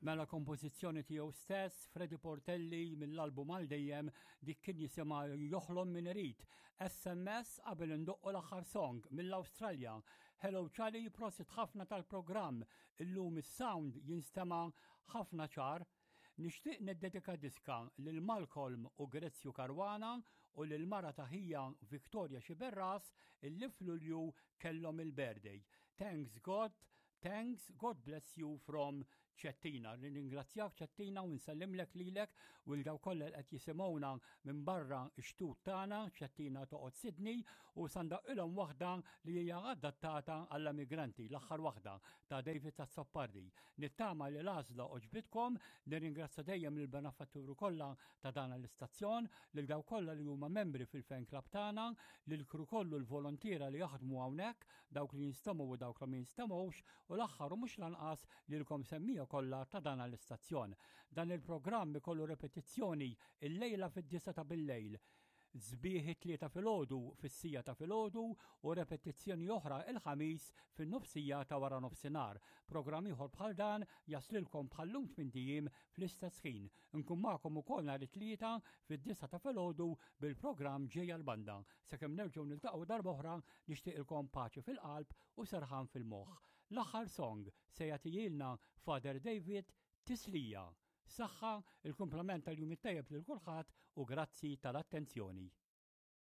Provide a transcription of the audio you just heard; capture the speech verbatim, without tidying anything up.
Mela kompożizzjoni tiegħu stess, Freddie Portelli mill-album għal dejjem dik kien jisimha Joħlom min irid. S M S qabel indoqqu l-aħħar song mill-Awstralja. Hello Charlie, prosit ħafna tal-programm. Illum is-sound jinstema' ħafna ċar. Nixtieq neddedika diska lil Malcolm u Grezzju Karwana u lil mara taħija Victoria Xiberras illi f'Lulju kellhom il-birthday. Thanks God. Thanks, God bless you from Ċettina. Ringrazzjak Ċettina u nsellimlek lilek u l-daw kollha qed jisimgħuna minn barra x-xtut tagħna Ċettina toqgħod Sydney u sandaqilhom waħda li hija adattata għall-immigranti, l-aħħar waħda ta' David Tazzoppardi. Nittama li l-għażla oġbitkom, nirringrazzja dejjem lill-benefatturi kollha ta' dan l-istazzjon, lil daw kollha li huma membri fil-fan club tagħna, lil kru kollu l-volontiera li jaħdmu hawnhekk, dawk li jinstemu u dawk li ma jinstemmux, u l-aħħar u mhux lanqas lilkom semmija kollha ta' dan l-istazzjon. Dan il-programm ikollu repetizzjoni il-lejla fid-disa ta' bil-lejl. Żbieħi tlieta filgħodu fis-sija ta' filgħodu u repetizzjoni oħra il-ħamis fin-nofsija ta' wara nofsinhar. Programm ieħor bħal dan jaslilkom bħallum minn dijiem fl-istess ħin. Nkun magħkom ukoll nhar it-tlieta fid-disa ta' filgħodu bil-programm ġej għall-banda. Sakemm nerġgħu niltaqgħu darba oħra nixtieqilkom paċi fil-qalb u serħan fil-moħħ. L-aħħar song se jagħtihilna Father David Tislija. Saħħa, il-kumplament tal-jum it-tajjeb lil kulħadd u grazzi tal-attenzjoni.